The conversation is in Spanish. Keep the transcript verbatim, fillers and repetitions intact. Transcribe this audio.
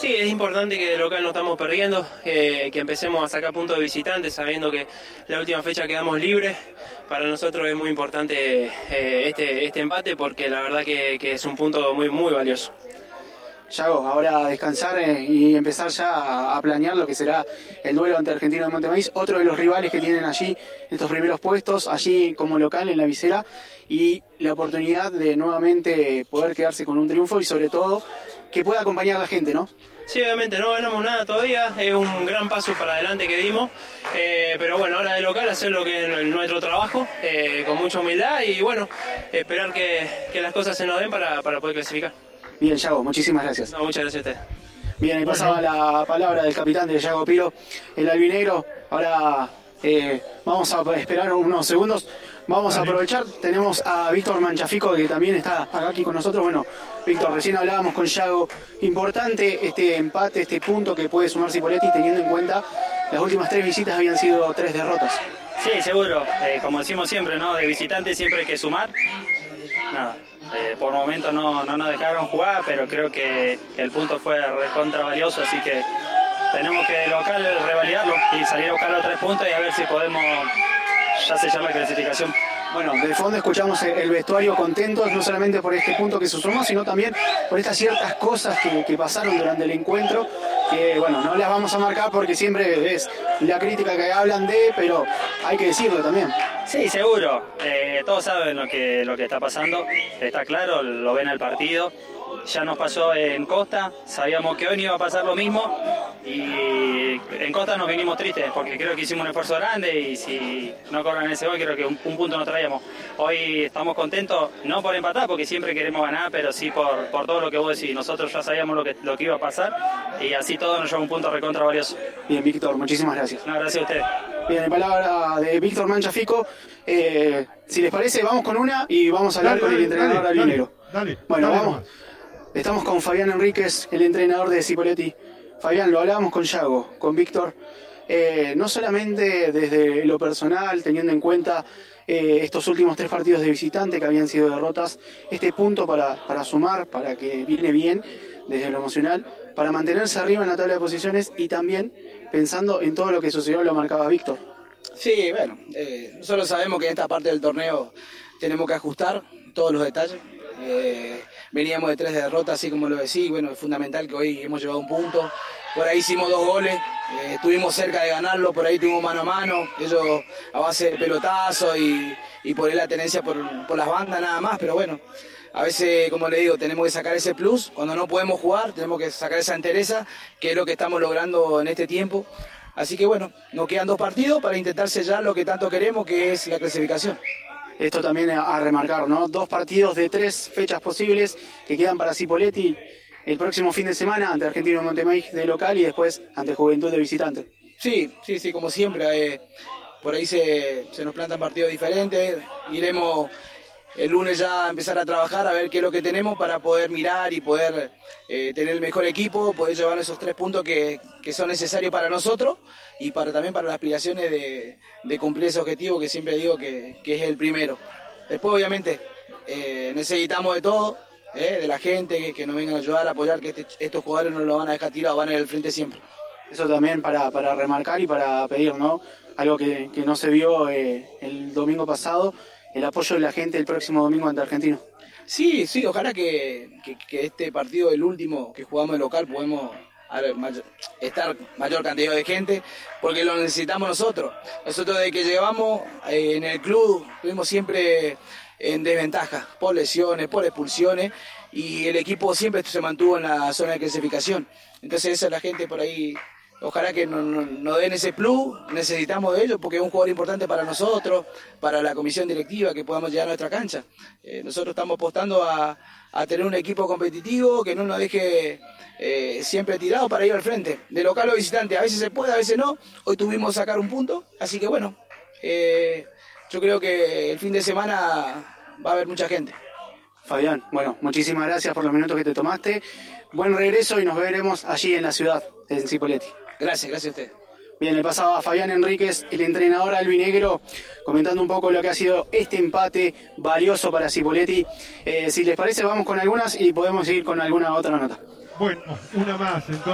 Sí, es importante que de local no estamos perdiendo, eh, que empecemos a sacar puntos de visitantes sabiendo que la última fecha quedamos libres. Para nosotros es muy importante eh, este, este empate porque la verdad que, que es un punto muy, muy valioso. Yago, ahora descansar eh, y empezar ya a, a planear lo que será el duelo ante Argentino de Montemaíz, otro de los rivales que tienen allí estos primeros puestos, allí como local en la visera, y la oportunidad de nuevamente poder quedarse con un triunfo y sobre todo que pueda acompañar a la gente, ¿no? Sí, obviamente no ganamos nada todavía, es un gran paso para adelante que dimos, eh, pero bueno, ahora de local hacer lo que es nuestro trabajo, eh, con mucha humildad y bueno, esperar que, que las cosas se nos den para, para poder clasificar. Bien, Yago, muchísimas gracias. No, muchas gracias a usted. Bien, ahí pasaba la palabra del capitán de Yago Piro, el albinegro. Ahora eh, vamos a esperar unos segundos. Vamos a aprovechar, tenemos a Víctor Manchafico que también está acá aquí con nosotros. Bueno, Víctor, recién hablábamos con Yago. Importante este empate, este punto que puede sumar Cipolletti teniendo en cuenta las últimas tres visitas habían sido tres derrotas. Sí, seguro. Eh, como decimos siempre, ¿no? De visitante siempre hay que sumar. Nada. Eh, por momentos no, no nos dejaron jugar, pero creo que el punto fue recontra valioso, así que tenemos que de local revalidarlo y salir a buscar los tres puntos y a ver si podemos ya sellar la clasificación. Bueno, de fondo escuchamos el vestuario contentos, no solamente por este punto que se sumó, sino también por estas ciertas cosas que, que pasaron durante el encuentro, que bueno, no las vamos a marcar porque siempre es la crítica que hablan de, pero hay que decirlo también. Sí, seguro. Eh, todos saben lo que, lo que está pasando, está claro, lo ven al partido. Ya nos pasó en Costa, sabíamos que hoy no iba a pasar lo mismo y en Costa nos vinimos tristes porque creo que hicimos un esfuerzo grande y si no cobran ese gol creo que un, un punto nos traíamos. Hoy estamos contentos, no por empatar porque siempre queremos ganar, pero sí por, por todo lo que vos decís. Nosotros ya sabíamos lo que, lo que iba a pasar y así todo nos lleva un punto recontra valioso. Bien, Víctor, muchísimas gracias. No, gracias a ustedes. Bien, en palabra de Víctor Manchafico, eh, si les parece vamos con una y vamos a hablar dale, con dale, el entrenador albinegro. Dale, dale, bueno, dale, vamos. Nomás. Estamos con Fabián Enríquez, el entrenador de Cipolletti. Fabián, lo hablábamos con Yago, con Víctor, eh, no solamente desde lo personal, teniendo en cuenta eh, estos últimos tres partidos de visitante que habían sido derrotas, este punto para, para sumar, para que viene bien desde lo emocional, para mantenerse arriba en la tabla de posiciones y también pensando en todo lo que sucedió, lo marcaba Víctor. Sí, bueno, eh, nosotros sabemos que en esta parte del torneo tenemos que ajustar todos los detalles. Eh, veníamos de tres derrotas, así como lo decís, bueno, es fundamental que hoy hemos llevado un punto, por ahí hicimos dos goles, eh, estuvimos cerca de ganarlo, por ahí tuvimos mano a mano, ellos a base de pelotazo y, y por ahí la tenencia por, por las bandas nada más, pero bueno, a veces, como le digo, tenemos que sacar ese plus, cuando no podemos jugar tenemos que sacar esa entereza, que es lo que estamos logrando en este tiempo, así que bueno, nos quedan dos partidos para intentar sellar lo que tanto queremos, que es la clasificación. Esto también a remarcar, ¿no? Dos partidos de tres fechas posibles que quedan para Cipolletti el próximo fin de semana ante Argentino de Montemaíz de local y después ante Juventud de visitante. Sí, sí, sí, como siempre. Eh, por ahí se, se nos plantan partidos diferentes. Iremos el lunes ya a empezar a trabajar, a ver qué es lo que tenemos para poder mirar y poder eh, tener el mejor equipo, poder llevar esos tres puntos que, que son necesarios para nosotros y para también para las aspiraciones de, de cumplir ese objetivo que siempre digo que, que es el primero. Después obviamente eh, necesitamos de todo, eh, de la gente que, que nos vengan a ayudar, a apoyar, que este, estos jugadores no lo van a dejar tirado, van a ir al frente siempre. Eso también para, para remarcar y para pedir, ¿no? Algo que, que no se vio eh, el domingo pasado, el apoyo de la gente el próximo domingo ante Argentino. Sí, sí, ojalá que, que, que este partido, el último que jugamos de local, podemos estar mayor cantidad de gente, porque lo necesitamos nosotros. Nosotros desde que llegamos eh, en el club, estuvimos siempre en desventaja, por lesiones, por expulsiones, y el equipo siempre se mantuvo en la zona de clasificación. Entonces esa es la gente por ahí. Ojalá que nos, nos, nos den ese plus, necesitamos de ellos porque es un jugador importante para nosotros, para la comisión directiva, que podamos llegar a nuestra cancha. Eh, nosotros estamos apostando a, a tener un equipo competitivo que no nos deje eh, siempre tirado para ir al frente, de local o visitante. A veces se puede, a veces no. Hoy tuvimos que sacar un punto, así que bueno, eh, yo creo que el fin de semana va a haber mucha gente. Fabián, bueno, muchísimas gracias por los minutos que te tomaste. Buen regreso y nos veremos allí en la ciudad, en Cipolletti. Gracias, gracias a usted. Bien, le pasaba a Fabián Enríquez, el entrenador albinegro, comentando un poco lo que ha sido este empate valioso para Cipolletti. Eh, si les parece, vamos con algunas y podemos seguir con alguna otra nota. Bueno, una más entonces.